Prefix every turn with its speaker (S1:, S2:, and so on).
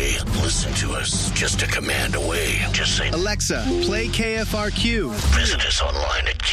S1: way. Listen to us just a command away. Just say,
S2: Alexa, play KFRQ.
S1: Visit us online at